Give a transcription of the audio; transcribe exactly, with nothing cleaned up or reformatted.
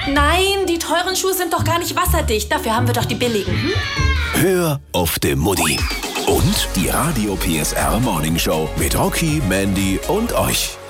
Nein, die teuren Schuhe sind doch gar nicht wasserdicht. Dafür haben wir doch die billigen. Hm? Hör auf die Mutti. Und die Radio P S R Morning Show mit Rocky, Mandy und euch.